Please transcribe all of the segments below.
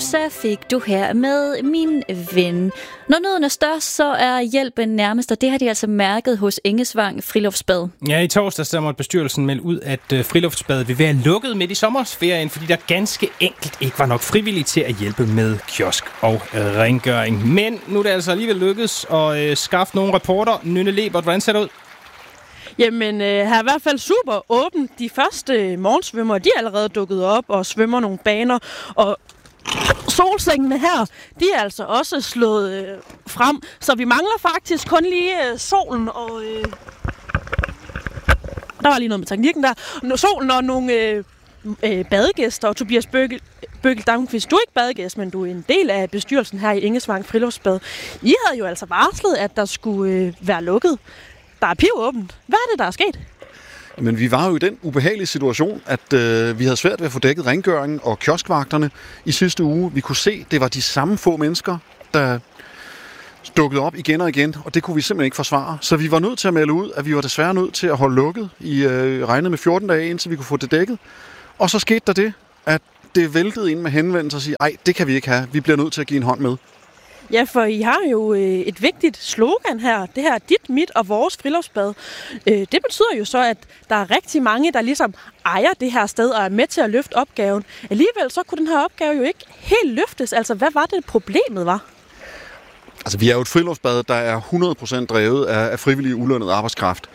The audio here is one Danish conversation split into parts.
Musa fik du her med Min Ven. Når nøden er størst, så er hjælpen nærmest, og det har de altså mærket hos Engesvang Friluftsbad. Ja, i torsdags der måtte bestyrelsen melde ud, at Friluftsbadet vil være lukket midt i sommerferien, fordi der ganske enkelt ikke var nok frivillige til at hjælpe med kiosk og rengøring. Men nu er det altså alligevel lykkedes at skaffe nogle reporter. Nynne Lebert, hvordan ser det ud? Jamen, her er i hvert fald super åbent. De første morgensvømmer, de er allerede dukket op og svømmer nogle baner. Og solsengene her, de er altså også slået frem. Så vi mangler faktisk kun lige solen og... Der var lige noget med teknikken der. Solen og nogle badegæster. Og Tobias Bøgel Damqvist, du er ikke badegæst, men du er en del af bestyrelsen her i Engesvang Friluftsbad. I havde jo altså varslet, at der skulle være lukket. Der er pivåbent. Hvad er det, der er sket? Men vi var jo i den ubehagelige situation, at vi havde svært ved at få dækket rengøringen og kioskvagterne i sidste uge. Vi kunne se, at det var de samme få mennesker, der dukkede op igen og igen, og det kunne vi simpelthen ikke forsvare. Så vi var nødt til at melde ud, at vi var desværre nødt til at holde lukket i regnet med 14 dage, indtil vi kunne få det dækket. Og så skete der det, at det væltede ind med henvendelser og sige, ej, det kan vi ikke have. Vi bliver nødt til at give en hånd med. Ja, for I har jo et vigtigt slogan her. Det her er dit, mit og vores friluftsbad. Det betyder jo så, at der er rigtig mange, der ligesom ejer det her sted og er med til at løfte opgaven. Alligevel så kunne den her opgave jo ikke helt løftes. Altså, hvad var det problemet var? Altså, vi er jo et friluftsbad, der er 100% drevet af frivillig ulønnet arbejdskraft.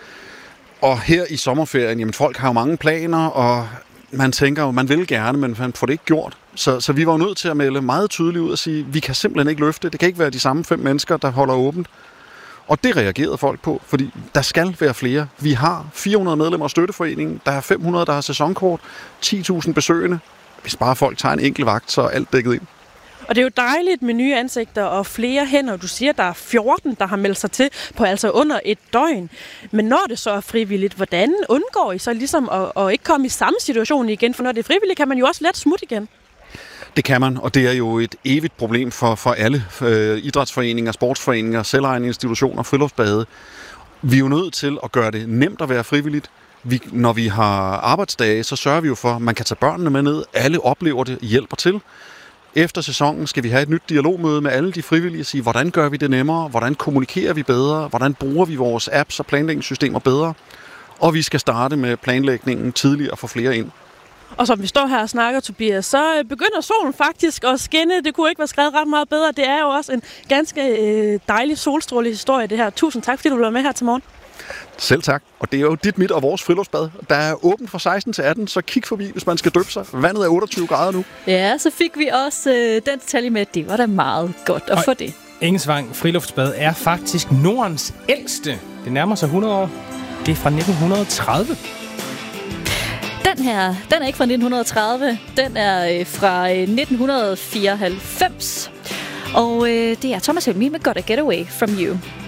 Og her i sommerferien, jamen folk har jo mange planer, og man tænker jo, man vil gerne, men man får det ikke gjort. Så vi var jo nødt til at melde meget tydeligt ud og sige, vi kan simpelthen ikke løfte. Det kan ikke være de samme 5 mennesker, der holder åbent. Og det reagerede folk på, fordi der skal være flere. Vi har 400 medlemmer af støtteforeningen, der er 500, der har sæsonkort, 10.000 besøgende. Hvis bare folk tager en enkelt vagt, så er alt dækket ind. Og det er jo dejligt med nye ansigter og flere hænder. Du siger, at der er 14, der har meldt sig til på altså under et døgn. Men når det så er frivilligt, hvordan undgår I så ligesom at ikke komme i samme situation igen? For når det er frivilligt, kan man jo også let smutte igen. Det kan man, og det er jo et evigt problem for alle idrætsforeninger, sportsforeninger, selvejende institutioner, friluftsbade. Vi er jo nødt til at gøre det nemt at være frivilligt. Når vi har arbejdsdage, så sørger vi jo for, at man kan tage børnene med ned. Alle oplever det, hjælper til. Efter sæsonen skal vi have et nyt dialogmøde med alle de frivillige og sige, hvordan gør vi det nemmere, hvordan kommunikerer vi bedre, hvordan bruger vi vores apps og planlægningssystemer bedre. Og vi skal starte med planlægningen tidligere og få flere ind. Og som vi står her og snakker, Tobias, så begynder solen faktisk at skinne. Det kunne ikke være skrevet ret meget bedre. Det er jo også en ganske dejlig solstrålig historie, det her. Tusind tak, fordi du blev med her til morgen. Selv tak. Og det er jo dit, mit og vores friluftsbad. Der er åbent fra 16 til 18, så kig forbi, hvis man skal døbe sig. Vandet er 28 grader nu. Ja, så fik vi også den detalje med, at det var da meget godt at få det. Engesvang Friluftsbad er faktisk Nordens ældste. Det nærmer sig 100 år. Det er fra 1930. Den her, den er ikke fra 1930. Den er fra 1994. Og det er Thomas Helmig med Got a Getaway From You.